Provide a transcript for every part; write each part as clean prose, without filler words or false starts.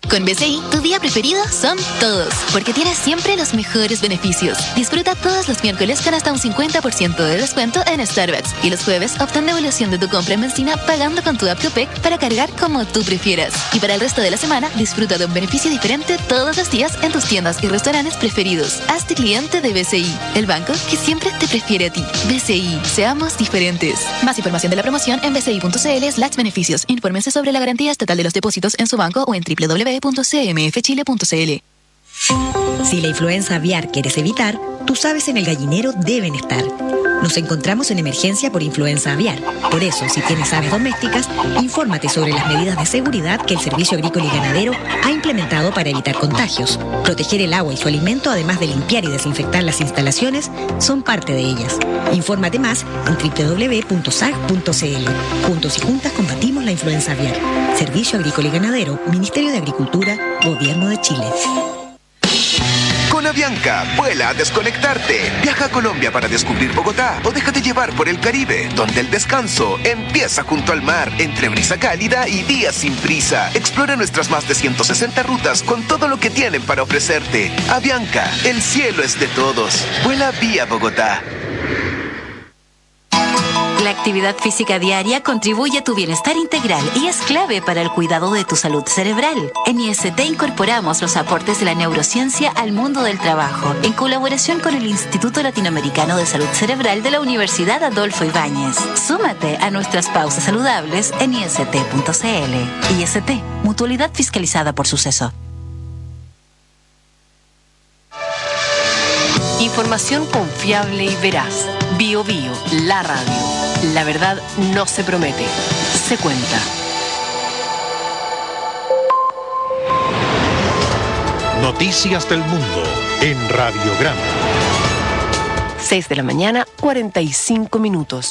Con BCI, tu día preferido son todos, porque tienes siempre los mejores beneficios. Disfruta todos los miércoles con hasta un 50% de descuento en Starbucks. Y los jueves, obtén devolución de tu compra en benzina pagando con tu app Copec para cargar como tú prefieras. Y para el resto de la semana, disfruta de un beneficio diferente todos los días en tus tiendas y restaurantes preferidos. Hazte cliente de BCI, el banco que siempre te prefiere a ti. BCI, seamos diferentes. Más información de la promoción en bci.cl/beneficios. Infórmense sobre la garantía estatal de los depósitos en su banco o en www.cmfchile.cl. Si la influenza aviar quieres evitar, tus aves en el gallinero deben estar. Nos encontramos en emergencia por influenza aviar. Por eso, si tienes aves domésticas, infórmate sobre las medidas de seguridad que el Servicio Agrícola y Ganadero ha implementado para evitar contagios. Proteger el agua y su alimento, además de limpiar y desinfectar las instalaciones, son parte de ellas. Infórmate más en www.sag.cl. Juntos y juntas combatimos la influenza aviar. Servicio Agrícola y Ganadero, Ministerio de Agricultura, Gobierno de Chile. Con Avianca, vuela a desconectarte. Viaja a Colombia para descubrir Bogotá o déjate llevar por el Caribe, donde el descanso empieza junto al mar, entre brisa cálida y días sin prisa. Explora nuestras más de 160 rutas con todo lo que tienen para ofrecerte. Avianca, el cielo es de todos. Vuela vía Bogotá. La actividad física diaria contribuye a tu bienestar integral y es clave para el cuidado de tu salud cerebral. En IST incorporamos los aportes de la neurociencia al mundo del trabajo, en colaboración con el Instituto Latinoamericano de Salud Cerebral de la Universidad Adolfo Ibáñez. Súmate a nuestras pausas saludables en ist.cl. IST, mutualidad fiscalizada por Suceso. Información confiable y veraz. Bio Bio, la radio. La verdad no se promete, se cuenta. Noticias del mundo en Radiograma. 6 de la mañana, 45 minutos.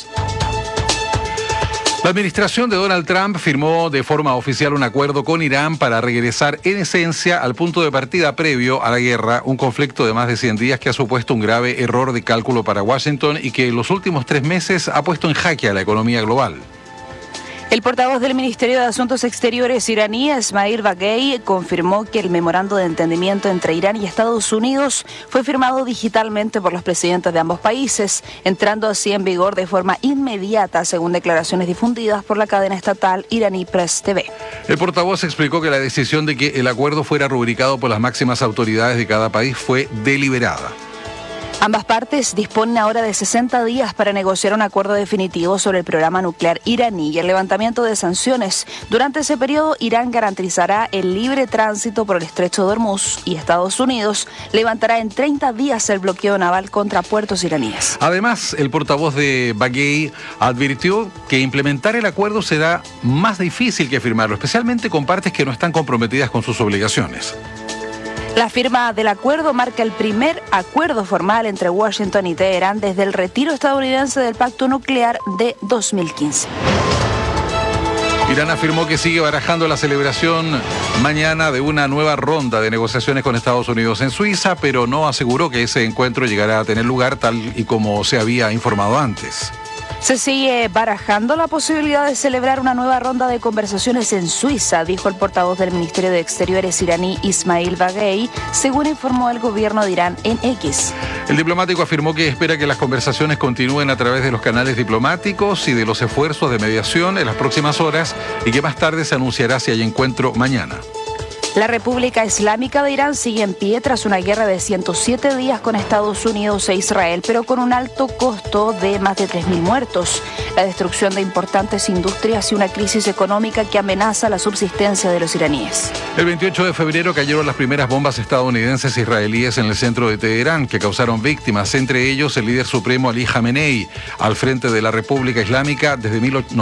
La administración de Donald Trump firmó de forma oficial un acuerdo con Irán para regresar en esencia al punto de partida previo a la guerra, un conflicto de más de 100 días que ha supuesto un grave error de cálculo para Washington y que en los últimos 3 meses ha puesto en jaque a la economía global. El portavoz del Ministerio de Asuntos Exteriores iraní, Esmail Baghei, confirmó que el memorando de entendimiento entre Irán y Estados Unidos fue firmado digitalmente por los presidentes de ambos países, entrando así en vigor de forma inmediata, según declaraciones difundidas por la cadena estatal iraní Press TV. El portavoz explicó que la decisión de que el acuerdo fuera rubricado por las máximas autoridades de cada país fue deliberada. Ambas partes disponen ahora de 60 días para negociar un acuerdo definitivo sobre el programa nuclear iraní y el levantamiento de sanciones. Durante ese periodo, Irán garantizará el libre tránsito por el estrecho de Hormuz y Estados Unidos levantará en 30 días el bloqueo naval contra puertos iraníes. Además, el portavoz de Baghei advirtió que implementar el acuerdo será más difícil que firmarlo, especialmente con partes que no están comprometidas con sus obligaciones. La firma del acuerdo marca el primer acuerdo formal entre Washington y Teherán desde el retiro estadounidense del pacto nuclear de 2015. Irán afirmó que sigue barajando la celebración mañana de una nueva ronda de negociaciones con Estados Unidos en Suiza, pero no aseguró que ese encuentro llegará a tener lugar tal y como se había informado antes. Se sigue barajando la posibilidad de celebrar una nueva ronda de conversaciones en Suiza, dijo el portavoz del Ministerio de Exteriores iraní Ismail Baghei, según informó el gobierno de Irán en X. El diplomático afirmó que espera que las conversaciones continúen a través de los canales diplomáticos y de los esfuerzos de mediación en las próximas horas y que más tarde se anunciará si hay encuentro mañana. La República Islámica de Irán sigue en pie tras una guerra de 107 días con Estados Unidos e Israel, pero con un alto costo de más de 3.000 muertos, la destrucción de importantes industrias y una crisis económica que amenaza la subsistencia de los iraníes. El 28 de febrero cayeron las primeras bombas estadounidenses e israelíes en el centro de Teherán, que causaron víctimas, entre ellos el líder supremo Ali Jamenei, al frente de la República Islámica desde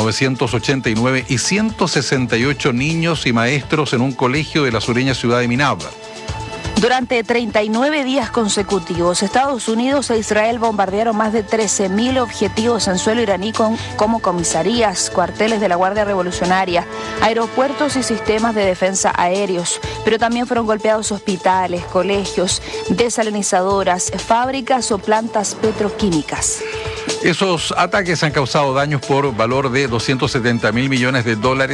1989, y 168 niños y maestros en un colegio de la sureña ciudad de Minab. Durante 39 días consecutivos, Estados Unidos e Israel bombardearon más de 13.000 objetivos en suelo iraní como comisarías, cuarteles de la Guardia Revolucionaria, aeropuertos y sistemas de defensa aéreos, pero también fueron golpeados hospitales, colegios, desalinizadoras, fábricas o plantas petroquímicas. Esos ataques han causado daños por valor de $270.000 millones